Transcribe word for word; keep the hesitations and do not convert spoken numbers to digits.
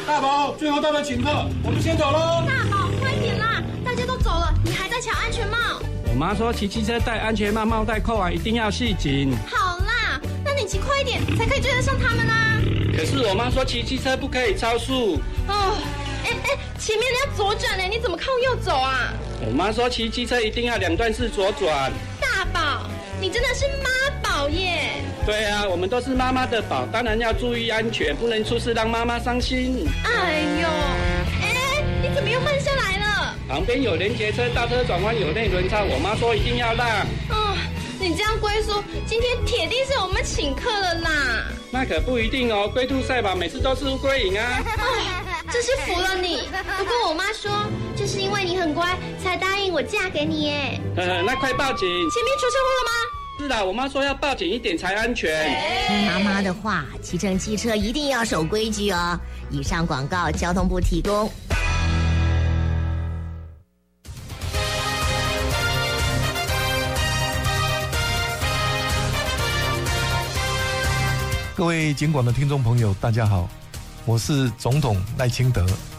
大宝，最后到了请客，我们先走喽。 大宝，快点啦！大家都走了，你还在抢安全帽。 我妈说骑机车戴安全帽，帽带扣完一定要系紧。 好啦，那你骑快一点，才可以追得上他们啦。 可是我妈说骑机车不可以超速。 哦，哎哎，前面要左转呢，你怎么靠右走啊？ 我妈说骑机车一定要两段式左转。 大宝，你真的是妈宝耶！ 对啊，我们都是妈妈的宝，当然要注意安全，不能出事让妈妈伤心。 哎呦，哎，你怎么又慢下来了？ 旁边有连结车，倒车转弯有内轮差，我妈说一定要让。 哦，你这样龟叔，今天铁定是我们请客了啦。 那可不一定哦，龟兔赛跑每次都是乌龟赢啊。 哎，真是服了你。不过我妈说，就是因为你很乖，才答应我嫁给你耶。 呵呵，那快报警！ 前面出车祸了吗？ 是啦，我妈说要报警一点才安全。 听妈妈的话，骑乘机车一定要守规矩哦。以上广告，交通部提供。 各位警广的听众朋友，大家好，我是总统赖清德。